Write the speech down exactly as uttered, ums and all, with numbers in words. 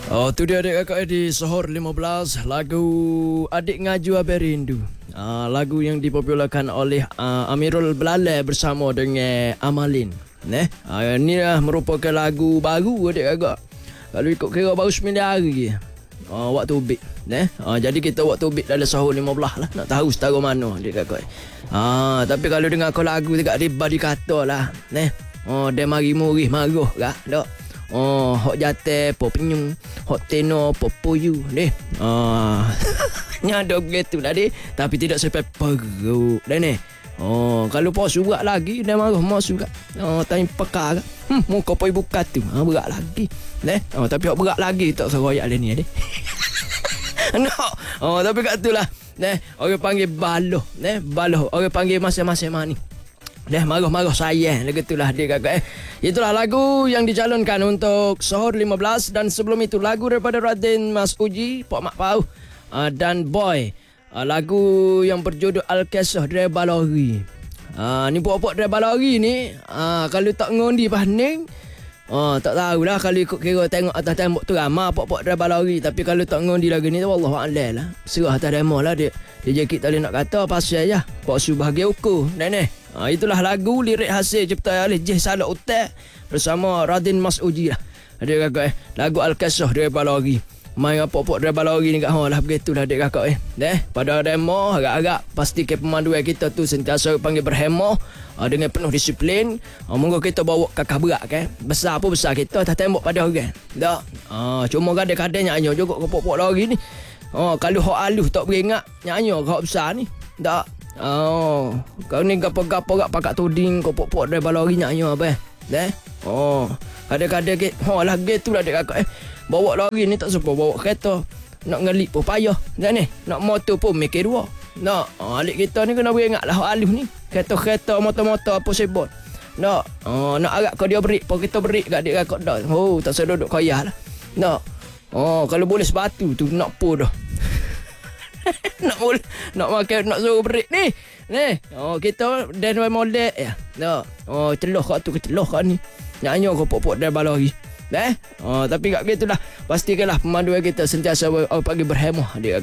Oh, tu dia adik kakak di Sohor lima belas, lagu Adik Ngaju Abe Rindu. Uh, lagu yang dipopularkan oleh uh, Amirul Belalai bersama dengan Amalin. Neh, uh, ini lah merupakan lagu baru adik kakak. Kalau ikut kira baru sembilan hari je. Uh, waktu ubik. Neh, uh, jadi kita waktu ubik dalam Sohor lima belas lah. Nak tahu setara mana adik kakak. Uh, tapi kalau dengar kau lagu dekat dia badi kata lah. Neh, oh, dia mari murih maruh kah? Tak. Oh, hok jate po penyung, hok teno po puyu deh. Ah, nyadok gitu lah deh. Tapi tidak sampai perut dah ni. Oh, kalau pos surat lagi dah marah mau surat. Oh, time peka. Hmm, muka poi buka tu. Ah, berat lagi. Deh. Oh, tapi hok berat lagi tak seroyak dah ni deh. No. Oh, tapi kat tu lah. Deh, orang panggil baloh. Deh, baloh. Orang panggil masing-masing mani. Dah marah-marah sayang lagu itulah dia kakak eh. Itulah lagu yang dicalonkan untuk Sohor lima belas. Dan sebelum itu lagu daripada Radin Mas Uji, Pak Mak Pau uh, dan Boy, uh, lagu yang berjudul Al-Kisah Driver Lori. uh, Ni pokok-pokok driver lori ni, uh, kalau tak ngondi paning, uh, tak tahulah. Kalau ikut kira tengok atas tembok tu ramah pokok-pokok driver lori. Tapi kalau tak ngondi lagi ni, wallahualam lah. Serah atas demo lah dia. Dia jakit tadi nak kata pasal je Pak Su bahagia ukur. Nenek. Ha, itulah lagu lirik hasil ciptaan oleh J Salak Utek bersama Radin Mas Uji lah. Adik kakak eh. Lagu Al-Kisah Driver Lori. Main apa-apa driver lori ni kat hang lah, begitulah adik kakak eh. Deh, pada demo agak-agak pasti ke pemanduan kita tu sentiasa panggil berhemah uh, dengan penuh disiplin. Uh, moga kita bawa kakak berat kan. Besar apa besar kita atas tembok pada orang. Tak. Uh, cuma kadang-kadang nyanyi juga ke pokok lori ni. Oh, kalau hok alus tak beringat nyanyi ke hok besar ni. Tak. Oh, kau ni gapo-gapo gak pakat tuding kau pok-pok driver lori nyanyi apa eh? Deh. Oh, kadang-kadang ke ha lah gitu lah dek kakak eh. Bawa lori ni tak sempat bawa kereta. Nak ngelip pun payah. Dan ni, nak motor pun mikir dua. Nak, oh, alik kita ni kena beringat lah hok alus ni. Kereta-kereta, motor-motor apa sebut. Nak, oh, nak arak kau dia berik, pun kita berik kat dek kakak dah. Oh, tak sedar duduk koyah lah. Nak. Oh, kalau boleh sepatu tu nak pun dah. nak boleh nak makan nak suruh berik ni. Ni. Oh, kita dan model ya. Nah. Oh, celoh kat tu, celoh kat ni. Nyanyi kau pok-pok dan balori. Eh? Oh, tapi kat gitulah. Pastikanlah pemanduan kita sentiasa pagi berhemah dia.